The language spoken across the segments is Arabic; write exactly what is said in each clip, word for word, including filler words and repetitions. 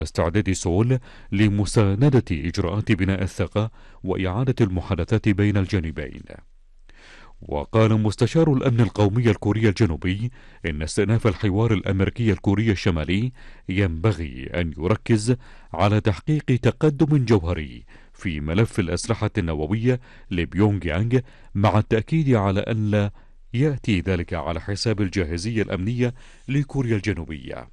استعداد سول لمساندة إجراءات بناء الثقة وإعادة المحادثات بين الجانبين. وقال مستشار الأمن القومي الكوري الجنوبي إن استئناف الحوار الأمريكي الكوري الشمالي ينبغي أن يركز على تحقيق تقدم جوهري في ملف الأسلحة النووية لبيونغ يانغ، مع التأكيد على أن لا يأتي ذلك على حساب الجاهزية الأمنية لكوريا الجنوبية.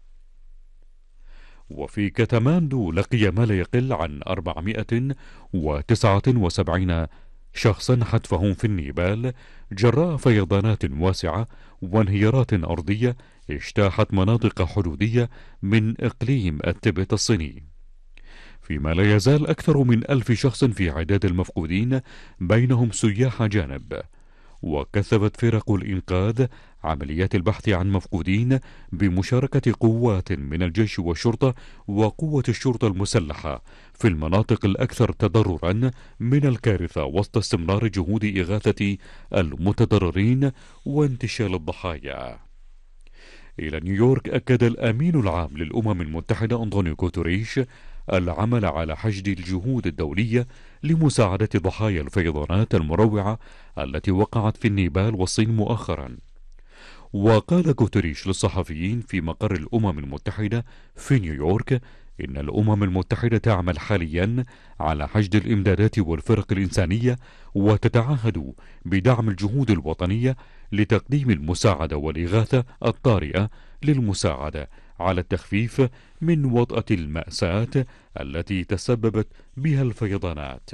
وفي كاتماندو لقي ما لا يقل عن أربعمائة وتسعة وسبعين شخصا حتفهم في النيبال جراء فيضانات واسعة وانهيارات أرضية اجتاحت مناطق حدودية من إقليم التبت الصيني، فيما لا يزال أكثر من ألف شخص في عداد المفقودين بينهم سياح جانب. وكثفت فرق الإنقاذ عمليات البحث عن مفقودين بمشاركة قوات من الجيش والشرطة وقوة الشرطة المسلحة في المناطق الأكثر تضررا من الكارثة، وسط استمرار جهود إغاثة المتضررين وانتشال الضحايا. إلى نيويورك، أكد الأمين العام للأمم المتحدة أنطونيو غوتريش العمل على حشد الجهود الدولية لمساعدة ضحايا الفيضانات المروعة التي وقعت في النيبال والصين مؤخرا. وقال غوتريش للصحفيين في مقر الأمم المتحدة في نيويورك إن الأمم المتحدة تعمل حاليا على حشد الإمدادات والفرق الإنسانية، وتتعهد بدعم الجهود الوطنية لتقديم المساعدة والإغاثة الطارئة للمساعدة على التخفيف من وطأة المأساة التي تسببت بها الفيضانات.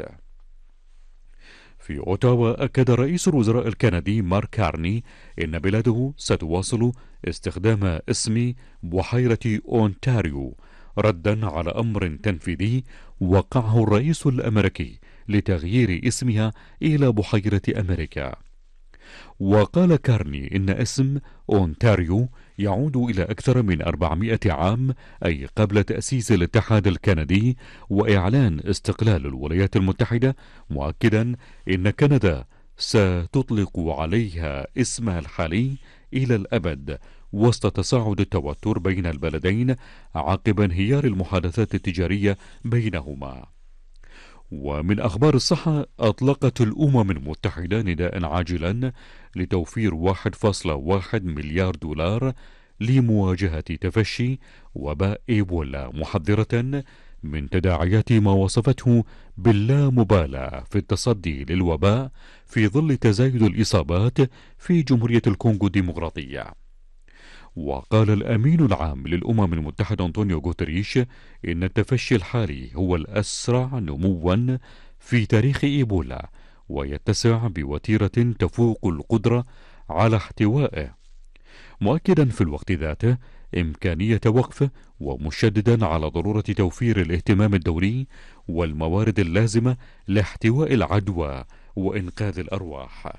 في أوتاوا، أكد رئيس الوزراء الكندي مارك كارني إن بلاده ستواصل استخدام اسم بحيرة أونتاريو ردا على أمر تنفيذي وقعه الرئيس الأمريكي لتغيير اسمها إلى بحيرة أمريكا. وقال كارني إن اسم أونتاريو يعود إلى أكثر من أربعمائة عام، أي قبل تأسيس الاتحاد الكندي وإعلان استقلال الولايات المتحدة، مؤكدا إن كندا ستطلق عليها اسمها الحالي إلى الأبد، وسط تصاعد التوتر بين البلدين عقب انهيار المحادثات التجارية بينهما. ومن أخبار الصحة، أطلقت الأمم المتحدة نداء عاجلا لتوفير واحد فاصلة واحد مليار دولار لمواجهة تفشي وباء إيبولا، محذرة من تداعيات ما وصفته باللامبالاة في التصدي للوباء في ظل تزايد الإصابات في جمهورية الكونغو الديمقراطية. وقال الأمين العام للأمم المتحدة أنطونيو غوتريش إن التفشي الحالي هو الأسرع نموا في تاريخ إيبولا، ويتسع بوتيرة تفوق القدرة على احتوائه، مؤكدا في الوقت ذاته إمكانية وقفه، ومشددا على ضرورة توفير الاهتمام الدولي والموارد اللازمة لاحتواء العدوى وإنقاذ الأرواح.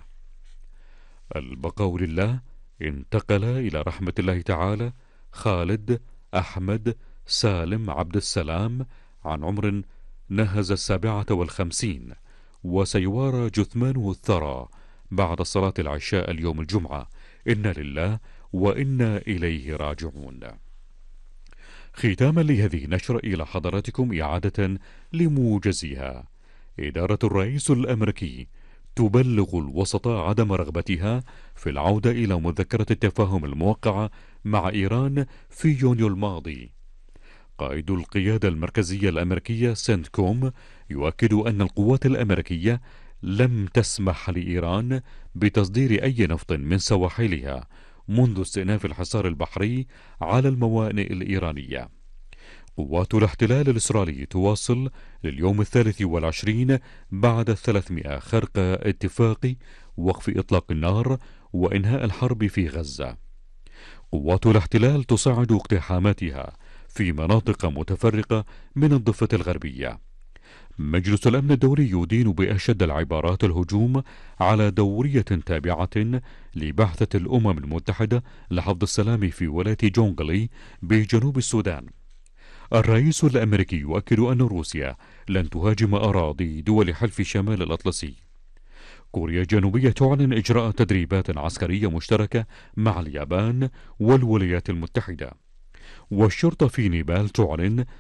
البقاء لله. انتقل إلى رحمة الله تعالى خالد أحمد سالم عبد السلام، عن عمر نهز السابعة والخمسين، وسيوارى جثمانه الثرى بعد صلاة العشاء اليوم الجمعة. إنا لله وإنا إليه راجعون. ختاما لهذه النشرة، إلى حضراتكم إعادة لموجزها. إدارة الرئيس الأمريكي تبلغ الوسطاء عدم رغبتها في العودة إلى مذكرة التفاهم الموقعة مع إيران في يونيو الماضي. قائد القيادة المركزية الأمريكية سنت كوم يؤكد أن القوات الأمريكية لم تسمح لإيران بتصدير أي نفط من سواحلها منذ استئناف الحصار البحري على الموانئ الإيرانية. قوات الاحتلال الإسرائيلي تواصل لليوم الثالث والعشرين بعد الثلاثمائة خرق اتفاق وقف إطلاق النار وإنهاء الحرب في غزة. قوات الاحتلال تصعد اقتحاماتها في مناطق متفرقة من الضفة الغربية. مجلس الأمن الدولي يدين بأشد العبارات الهجوم على دورية تابعة لبعثة الأمم المتحدة لحفظ السلام في ولاية جونغلي بجنوب السودان. الرئيس الأمريكي يؤكد أن روسيا لن تهاجم أراضي دول حلف شمال الأطلسي. كوريا الجنوبية تعلن إجراء تدريبات عسكرية مشتركة مع اليابان والولايات المتحدة. والشرطة في نيبال تعلن